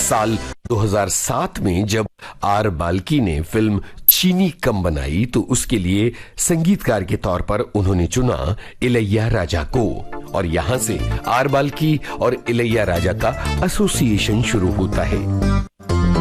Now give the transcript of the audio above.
साल 2007 में जब आर बाल्की ने फिल्म चीनी कम बनाई तो उसके लिए संगीतकार के तौर पर उन्होंने चुना इलैया राजा को, और यहां से आर बाल्की और इलैया राजा का एसोसिएशन शुरू होता है।